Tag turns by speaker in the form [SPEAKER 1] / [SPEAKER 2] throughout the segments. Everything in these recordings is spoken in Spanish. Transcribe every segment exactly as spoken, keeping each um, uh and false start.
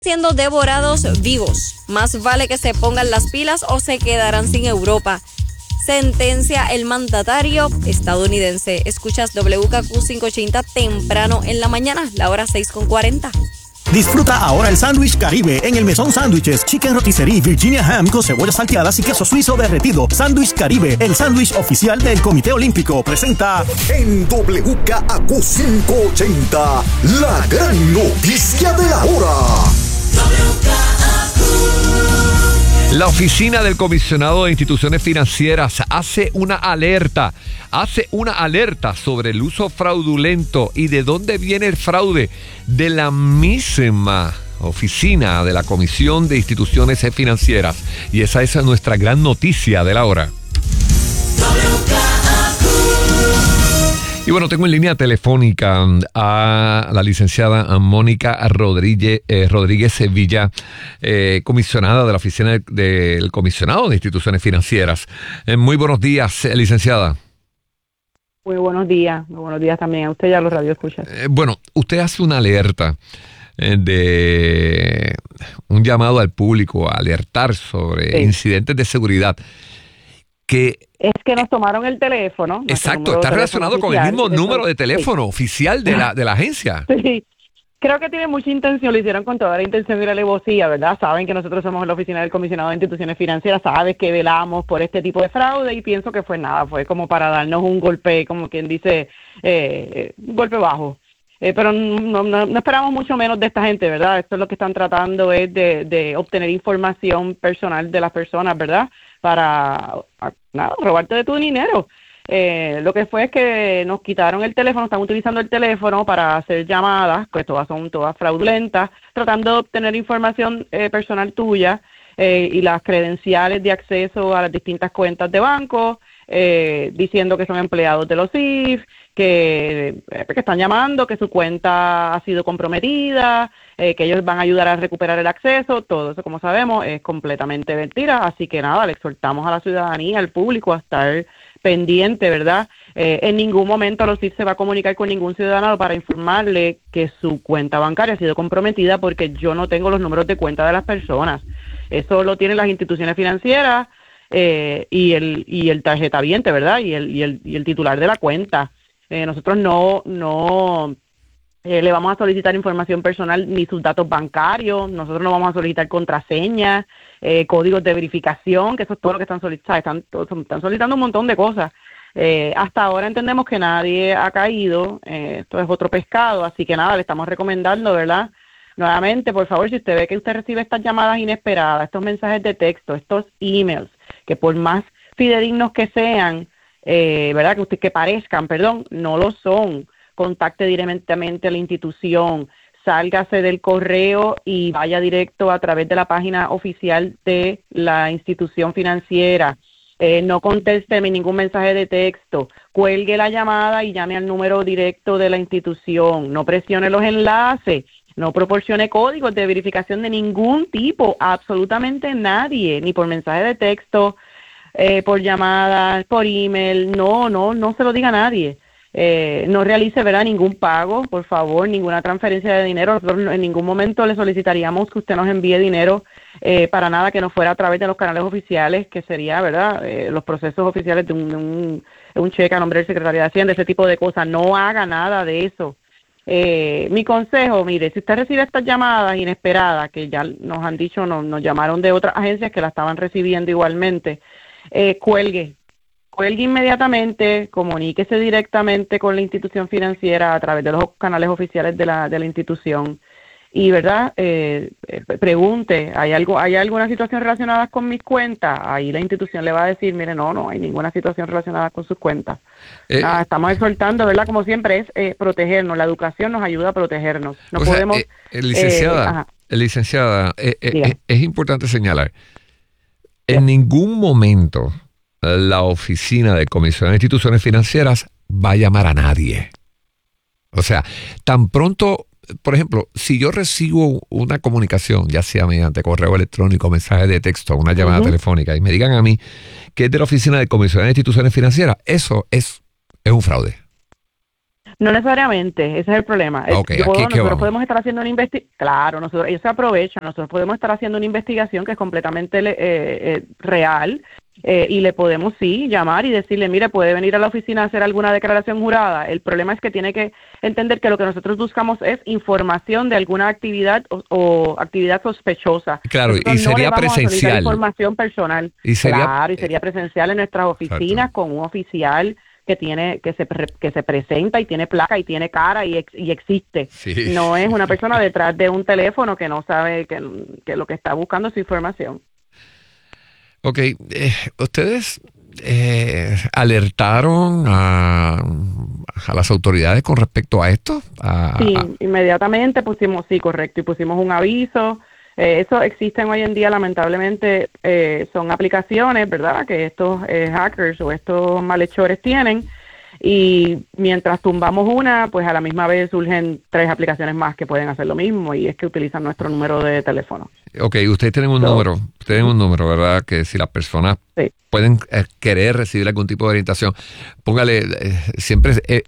[SPEAKER 1] siendo devorados vivos. Más vale que se pongan las pilas o se quedarán sin Europa, sentencia el mandatario estadounidense. Escuchas W K Q quinientos ochenta temprano en la mañana, la hora seis con cuarenta.
[SPEAKER 2] Disfruta ahora el sándwich Caribe en el Mesón Sándwiches, Chicken Rotisserie Virginia Ham con cebollas salteadas y queso suizo derretido. Sándwich Caribe, el sándwich oficial del Comité Olímpico, presenta
[SPEAKER 3] en W K Q quinientos ochenta, la gran noticia de la hora.
[SPEAKER 4] La Oficina del Comisionado de Instituciones Financieras hace una alerta, hace una alerta sobre el uso fraudulento y de dónde viene el fraude de la misma oficina de la Comisión de Instituciones Financieras. Y esa es nuestra gran noticia de la hora. Y bueno, tengo en línea telefónica a la licenciada Mónica Rodríguez, eh, Rodríguez Sevilla, eh, comisionada de la Oficina del, del Comisionado de Instituciones Financieras. Eh, muy buenos días, eh, licenciada.
[SPEAKER 5] Muy buenos días, muy buenos días también a usted y a los radioescuchas.
[SPEAKER 4] Eh, bueno, usted hace una alerta eh, de un llamado al público a alertar sobre sí. incidentes de seguridad. Que
[SPEAKER 5] es que nos tomaron el teléfono.
[SPEAKER 4] Exacto, está relacionado con el mismo número de teléfono sí. oficial de la de la agencia.
[SPEAKER 5] Sí, creo que tiene mucha intención, lo hicieron con toda la intención y la alevosía, ¿verdad? Saben que nosotros somos la Oficina del Comisionado de Instituciones Financieras, sabes que velamos por este tipo de fraude y pienso que fue nada, fue como para darnos un golpe, como quien dice, eh, un golpe bajo. Eh, pero no, no, no esperamos mucho menos de esta gente, ¿verdad? Esto es lo que están tratando es de, de obtener información personal de las personas, ¿verdad? Para, nada, robarte de tu dinero. Eh, lo que fue es que nos quitaron el teléfono, están utilizando el teléfono para hacer llamadas, pues todas son todas fraudulentas, tratando de obtener información eh, personal tuya eh, y las credenciales de acceso a las distintas cuentas de banco, eh, diciendo que son empleados de los I F, que, eh, que están llamando, que su cuenta ha sido comprometida, eh, que ellos van a ayudar a recuperar el acceso. Todo eso, como sabemos, es completamente mentira. Así que nada, le exhortamos a la ciudadanía, al público, a estar pendiente, ¿verdad? Eh, en ningún momento los I F se va a comunicar con ningún ciudadano para informarle que su cuenta bancaria ha sido comprometida, porque yo no tengo los números de cuenta de las personas. Eso lo tienen las instituciones financieras eh, y el y el tarjetaviente, ¿verdad? Y el, y el, y el titular de la cuenta. Eh, nosotros no no eh, le vamos a solicitar información personal ni sus datos bancarios, nosotros no vamos a solicitar contraseñas, eh, códigos de verificación, que eso es todo lo que están solicitando, están, están solicitando un montón de cosas. Eh, hasta ahora entendemos que nadie ha caído, eh, esto es otro pescado, así que nada, le estamos recomendando, ¿verdad? Nuevamente, por favor, si usted ve que usted recibe estas llamadas inesperadas, estos mensajes de texto, estos emails, que por más fidedignos que sean, Eh, ¿verdad? Que usted que parezcan, perdón, no lo son. Contacte directamente a la institución, sálgase del correo y vaya directo a través de la página oficial de la institución financiera. Eh, no conteste ningún mensaje de texto, cuelgue la llamada y llame al número directo de la institución. No presione los enlaces, no proporcione códigos de verificación de ningún tipo, absolutamente nadie, ni por mensaje de texto, Eh, por llamadas, por email, no, no, no se lo diga a nadie. Eh, no realice, ¿verdad?, ningún pago, por favor, ninguna transferencia de dinero. Nosotros en ningún momento le solicitaríamos que usted nos envíe dinero eh, para nada que no fuera a través de los canales oficiales, que sería, ¿verdad?, eh, los procesos oficiales de un, de un, de un cheque a nombre del secretario de Hacienda, ese tipo de cosas. No haga nada de eso. Eh, mi consejo, mire, si usted recibe estas llamadas inesperadas, que ya nos han dicho, nos, nos llamaron de otras agencias que la estaban recibiendo igualmente, Eh, cuelgue, cuelgue inmediatamente, comuníquese directamente con la institución financiera a través de los canales oficiales de la de la institución y, ¿verdad? Eh, eh, pregunte, ¿hay algo, hay alguna situación relacionada con mis cuentas? Ahí la institución le va a decir, mire, no, no hay ninguna situación relacionada con sus cuentas. Eh, Nada, estamos exhortando, ¿verdad? Como siempre es eh, protegernos, la educación nos ayuda a protegernos. No podemos...
[SPEAKER 4] Sea, eh, eh, licenciada, eh, licenciada, eh, eh, es importante señalar, en ningún momento la Oficina de Comisionado de Instituciones Financieras va a llamar a nadie. O sea, tan pronto, por ejemplo, si yo recibo una comunicación, ya sea mediante correo electrónico, mensaje de texto, una llamada uh-huh. telefónica, y me digan a mí que es de la Oficina de Comisionado de Instituciones Financieras, eso es, es un fraude.
[SPEAKER 5] No necesariamente, ese es el problema.
[SPEAKER 4] Okay,
[SPEAKER 5] Yo puedo,
[SPEAKER 4] aquí,
[SPEAKER 5] nosotros
[SPEAKER 4] vamos?
[SPEAKER 5] podemos estar haciendo una investigación, claro, nosotros, ellos se aprovechan, nosotros podemos estar haciendo una investigación que es completamente eh, eh, real, eh, y le podemos sí llamar y decirle, mire, puede venir a la oficina a hacer alguna declaración jurada. El problema es que tiene que entender que lo que nosotros buscamos es información de alguna actividad o, o actividad sospechosa.
[SPEAKER 4] Claro,
[SPEAKER 5] nosotros
[SPEAKER 4] y sería
[SPEAKER 5] no le vamos
[SPEAKER 4] presencial.
[SPEAKER 5] A información personal.
[SPEAKER 4] Y sería,
[SPEAKER 5] claro, y sería presencial en nuestras oficinas. Exacto. Con un oficial que tiene que se que se presenta y tiene placa y tiene cara y, ex, y existe. Sí. No es una persona detrás de un teléfono que no sabe que, que lo que está buscando es información.
[SPEAKER 4] Ok, eh, ustedes eh, alertaron a, a las autoridades con respecto a esto. A,
[SPEAKER 5] sí,
[SPEAKER 4] a...
[SPEAKER 5] inmediatamente pusimos, sí, correcto, y pusimos un aviso. Eh, eso existen hoy en día, lamentablemente, eh, son aplicaciones, ¿verdad?, que estos eh, hackers o estos malhechores tienen, y mientras tumbamos una, pues a la misma vez surgen tres aplicaciones más que pueden hacer lo mismo, y es que utilizan nuestro número de teléfono.
[SPEAKER 4] Ok, ustedes tienen un so, número, ustedes tienen un número, ¿verdad?, que si las personas sí. pueden eh, querer recibir algún tipo de orientación, póngale, eh, siempre eh,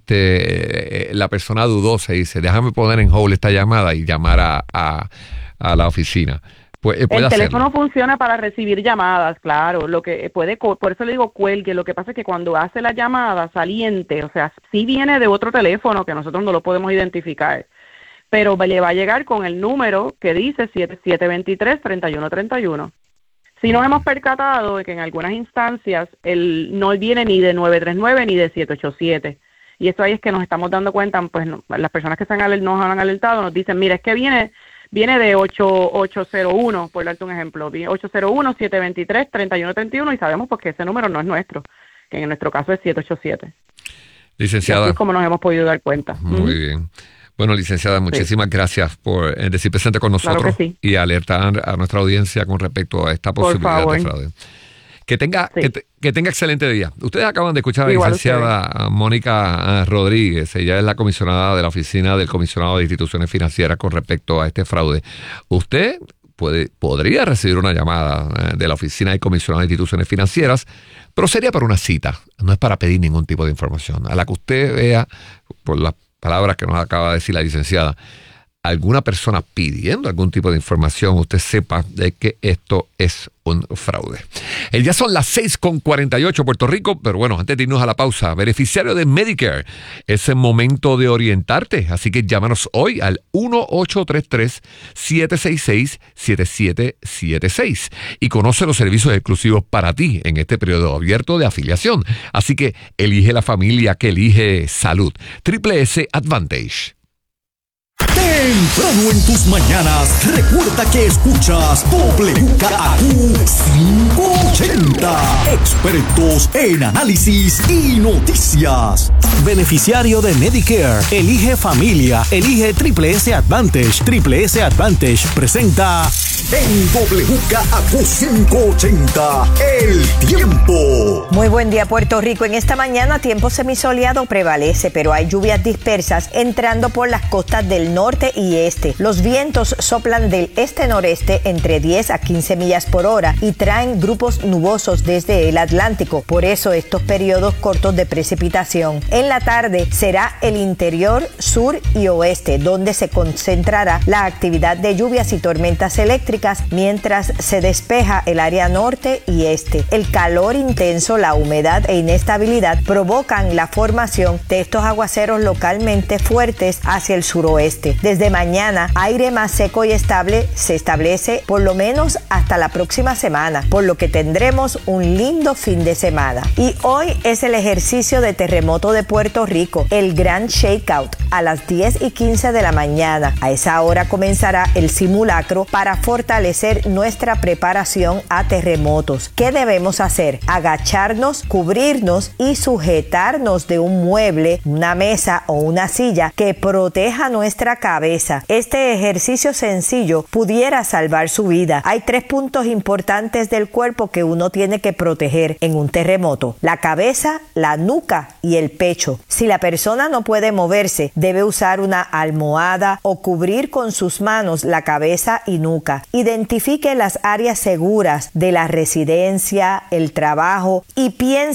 [SPEAKER 4] existe eh, la persona dudosa y dice, déjame poner en hold esta llamada y llamar a... a a la oficina. Pues, eh,
[SPEAKER 5] el teléfono
[SPEAKER 4] hacerlo.
[SPEAKER 5] funciona para recibir llamadas, claro, lo que puede, por eso le digo cuelgue, lo que pasa es que cuando hace la llamada saliente, o sea, sí viene de otro teléfono que nosotros no lo podemos identificar, pero le va a llegar con el número que dice siete siete dos tres, tres uno tres uno. Si nos hemos percatado de que en algunas instancias el no viene ni de nueve tres nueve ni de siete ocho siete, y eso ahí es que nos estamos dando cuenta, pues no, las personas que se han, nos han alertado nos dicen, mira, es que viene... Viene de ocho ocho cero uno, por darte un ejemplo, ocho cero uno, siete dos tres, tres uno tres uno, y sabemos pues que ese número no es nuestro, que en nuestro caso es siete ocho siete.
[SPEAKER 4] Licenciada.
[SPEAKER 5] Y así es como nos hemos podido dar cuenta.
[SPEAKER 4] Muy mm. bien. Bueno, licenciada, muchísimas sí. gracias por eh, decir presente con nosotros
[SPEAKER 5] claro que sí.
[SPEAKER 4] y alertar a nuestra audiencia con respecto a esta posibilidad de fraude. Que tenga, sí. que, te, que tenga excelente día. Ustedes acaban de escuchar a la Igual licenciada ustedes. Mónica Rodríguez. Ella es la comisionada de la Oficina del Comisionado de Instituciones Financieras con respecto a este fraude. Usted puede, podría recibir una llamada de la Oficina del Comisionado de Instituciones Financieras, pero sería para una cita. No es para pedir ningún tipo de información. A la que usted vea, por las palabras que nos acaba de decir la licenciada, alguna persona pidiendo algún tipo de información, usted sepa de que esto es un fraude. El ya son las seis con cuarenta y ocho Puerto Rico, pero bueno, antes de irnos a la pausa, beneficiario de Medicare, es el momento de orientarte, así que llámanos hoy al uno ocho tres tres, siete seis seis, siete siete siete seis y conoce los servicios exclusivos para ti en este periodo abierto de afiliación. Así que elige la familia que elige salud. Triple S Advantage.
[SPEAKER 3] Temprano en tus mañanas, recuerda que escuchas W K A Q quinientos ochenta. Expertos en análisis y noticias.
[SPEAKER 2] Beneficiario de Medicare, elige familia, elige Triple S Advantage. Triple S Advantage presenta
[SPEAKER 3] en W K A Q quinientos ochenta, el tiempo.
[SPEAKER 6] Muy buen día, Puerto Rico. En esta mañana tiempo semisoleado prevalece, pero hay lluvias dispersas entrando por las costas del norte y este. Los vientos soplan del este-noreste entre diez a quince millas por hora y traen grupos nubosos desde el Atlántico. Por eso estos periodos cortos de precipitación. En la tarde será el interior, sur y oeste, donde se concentrará la actividad de lluvias y tormentas eléctricas, mientras se despeja el área norte y este. El calor intenso, la humedad e inestabilidad provocan la formación de estos aguaceros localmente fuertes hacia el suroeste. Desde mañana, aire más seco y estable se establece por lo menos hasta la próxima semana, por lo que tendremos un lindo fin de semana. Y hoy es el ejercicio de terremoto de Puerto Rico, el Gran Shakeout, a las diez y quince de la mañana. A esa hora comenzará el simulacro para fortalecer nuestra preparación a terremotos. ¿Qué debemos hacer? Agacharnos, cubrirnos y sujetarnos de un mueble, una mesa o una silla que proteja nuestra cabeza. Este ejercicio sencillo pudiera salvar su vida. Hay tres puntos importantes del cuerpo que uno tiene que proteger en un terremoto: la cabeza, la nuca y el pecho. Si la persona no puede moverse, debe usar una almohada o cubrir con sus manos la cabeza y nuca. Identifique las áreas seguras de la residencia, el trabajo y piense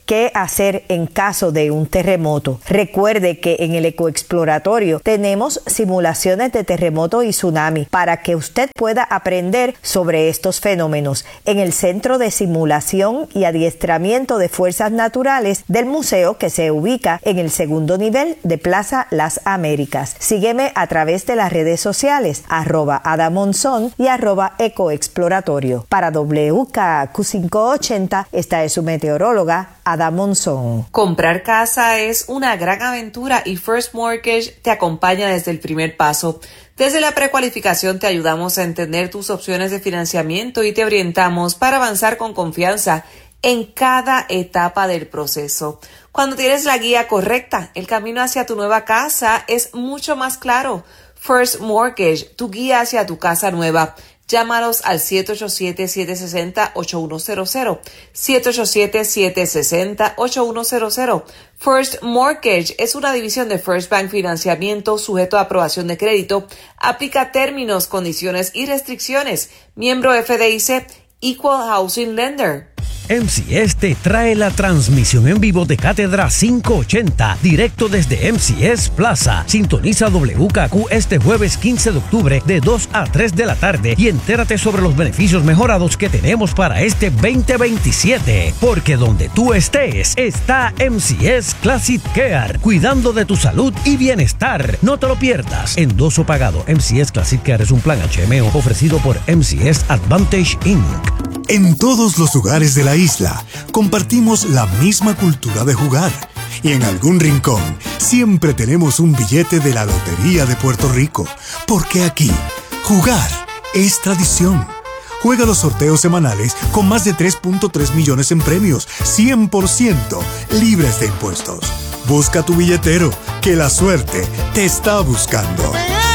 [SPEAKER 6] qué hacer en caso de un terremoto. Recuerde que en el Ecoexploratorio tenemos simulaciones de terremoto y tsunami para que usted pueda aprender sobre estos fenómenos en el Centro de Simulación y Adiestramiento de Fuerzas Naturales del museo, que se ubica en el segundo nivel de Plaza Las Américas. Sígueme a través de las redes sociales, arroba Adamonzón y arroba Ecoexploratorio. Para W K A Q quinientos ochenta, esta es su meteoróloga, Ada Monzón.
[SPEAKER 7] Comprar casa es una gran aventura y First Mortgage te acompaña desde el primer paso. Desde la precualificación te ayudamos a entender tus opciones de financiamiento y te orientamos para avanzar con confianza en cada etapa del proceso. Cuando tienes la guía correcta, el camino hacia tu nueva casa es mucho más claro. First Mortgage, tu guía hacia tu casa nueva. Llámalos al siete ocho siete, siete seis cero, ocho uno cero cero, siete ocho siete, siete seis cero, ocho uno cero cero. First Mortgage es una división de First Bank Financiamiento sujeto a aprobación de crédito. Aplica términos, condiciones y restricciones. Miembro F D I C, Equal Housing Lender.
[SPEAKER 8] M C S te trae la transmisión en vivo de Cátedra quinientos ochenta, directo desde M C S Plaza. Sintoniza W K Q este jueves quince de octubre de dos a tres de la tarde y entérate sobre los beneficios mejorados que tenemos para este veinte veintisiete. Porque donde tú estés, está M C S Classic Care, cuidando de tu salud y bienestar. No te lo pierdas. Endoso pagado. M C S Classic Care es un plan H M O ofrecido por M C S Advantage incorporated.
[SPEAKER 3] En todos los lugares de la isla compartimos la misma cultura de jugar y en algún rincón siempre tenemos un billete de la Lotería de Puerto Rico, porque aquí jugar es tradición. Juega los sorteos semanales con más de tres punto tres millones en premios, cien por ciento libres de impuestos. Busca tu billetero, que la suerte te está buscando.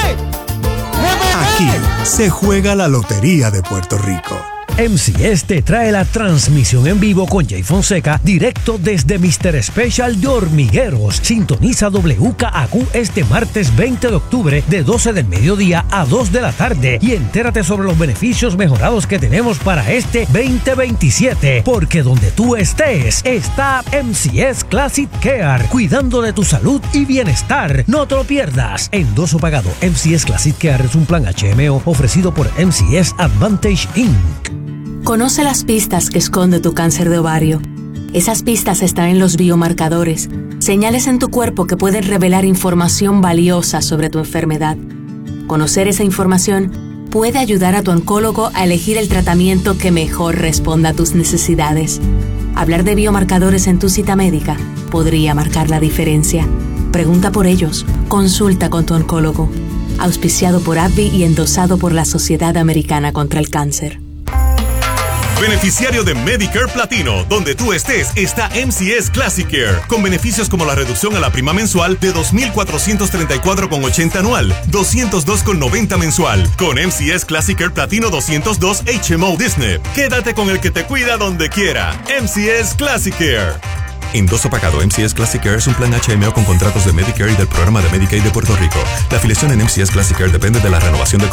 [SPEAKER 3] Aquí se juega la Lotería de Puerto Rico.
[SPEAKER 8] M C S te trae la transmisión en vivo con Jay Fonseca, directo desde mister Special de Hormigueros. Sintoniza W K A Q este martes veinte de octubre de doce del mediodía a dos de la tarde y entérate sobre los beneficios mejorados que tenemos para este veinte veintisiete. Porque donde tú estés, está M C S Classic Care, cuidando de tu salud y bienestar. No te lo pierdas. Endoso pagado. M C S Classic Care es un plan H M O ofrecido por M C S Advantage incorporated.
[SPEAKER 9] Conoce las pistas que esconde tu cáncer de ovario. Esas pistas están en los biomarcadores, señales en tu cuerpo que pueden revelar información valiosa sobre tu enfermedad. Conocer esa información puede ayudar a tu oncólogo a elegir el tratamiento que mejor responda a tus necesidades. Hablar de biomarcadores en tu cita médica podría marcar la diferencia. Pregunta por ellos. Consulta con tu oncólogo. Auspiciado por A B V I y endosado por la Sociedad Americana contra el Cáncer.
[SPEAKER 10] Beneficiario de Medicare Platino, donde tú estés, está M C S Classic Care, con beneficios como la reducción a la prima mensual de dos mil cuatrocientos treinta y cuatro con ochenta anual, doscientos dos con noventa mensual, con M C S Classic Care Platino doscientos dos H M O Disney. Quédate con el que te cuida donde quiera. M C S Classic Care. Endoso pagado. M C S Classic Care es un plan H M O con contratos de Medicare y del programa de Medicaid de Puerto Rico. La afiliación en M C S Classic Care depende de la renovación de